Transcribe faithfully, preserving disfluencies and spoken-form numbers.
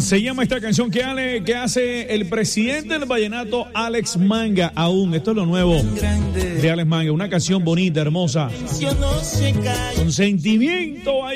Se llama esta canción que, Ale, que hace el presidente del vallenato, Alex Manga, aún. Esto es lo nuevo de Alex Manga. Una canción bonita, hermosa. Con sentimiento ahí.